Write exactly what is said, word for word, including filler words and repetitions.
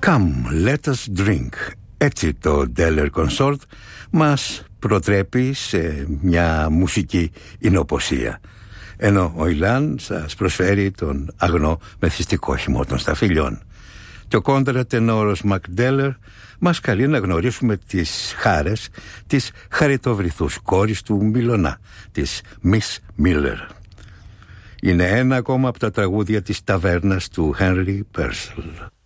Come, let us drink. Έτσι το Deller Consort μας προτρέπει σε μια μουσική εινοποσία, ενώ ο Ιλάν σας προσφέρει τον αγνό μεθυστικό χυμό των σταφυλιών. Και ο κόντρα τενόρος Μακ Ντέλερ μας καλεί να γνωρίσουμε τις χάρες της χαριτοβρυθούς κόρης του Μιλωνά, της Miss Miller. Είναι ένα ακόμα από τα τραγούδια της ταβέρνας του Henry Purcell.